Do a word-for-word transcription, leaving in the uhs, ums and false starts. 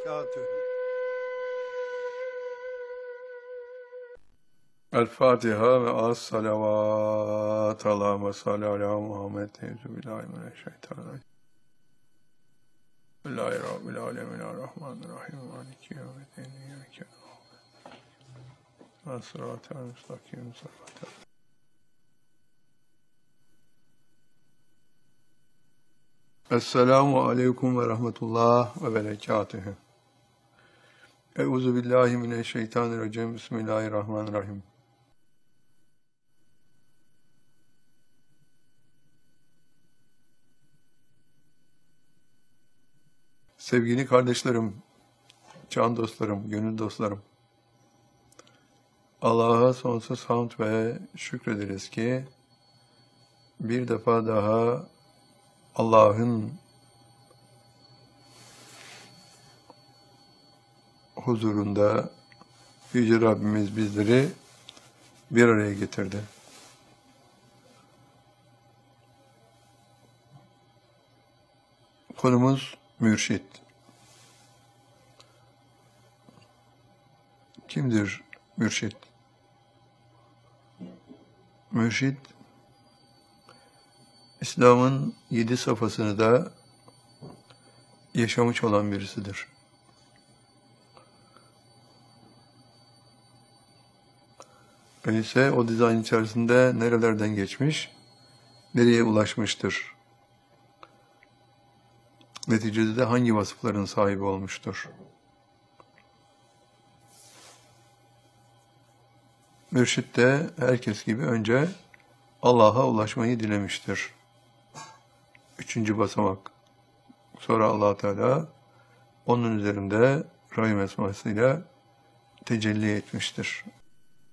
berekatühü. El-Fatiha ve as-salavat. Allahümme salli ala Muhammed. Euzubillahimineşşeytanirracim. Bismillahi Rabbil alemin. Ar-Rahmanir-Rahim. Maliki yevmiddin. İyyâke na'budu ve sıratel müstakim. Sıratel. Esselamu aleyküm ve rahmetullah ve berekatühü. Euzubillahimineşşeytanirracim. Bismillahirrahmanirrahim. Sevgili kardeşlerim, can dostlarım, gönül dostlarım, Allah'a sonsuz hamd ve şükrederiz ki bir defa daha Allah'ın huzurunda Yüce Rabbimiz bizleri bir araya getirdi. Konumuz mürşit. Kimdir mürşit? Mürşit, İslam'ın yedi safhasını da yaşamış olan birisidir. Öyleyse o dizayn içerisinde nerelerden geçmiş, nereye ulaşmıştır? Neticede de hangi vasıfların sahibi olmuştur? Mürşit de herkes gibi önce Allah'a ulaşmayı dilemiştir. Üçüncü basamak. Sonra Allah Teala onun üzerinde Rahim esmasıyla tecelli etmiştir.